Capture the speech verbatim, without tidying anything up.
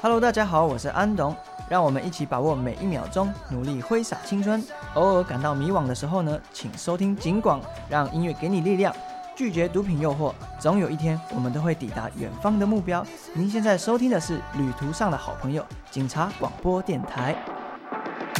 Hello， 大家好，我是安董，让我们一起把握每一秒钟，努力挥洒青春。偶尔感到迷惘的时候呢，请收听警广，让音乐给你力量，拒绝毒品诱惑，总有一天我们都会抵达远方的目标。您现在收听的是旅途上的好朋友警察广播电台。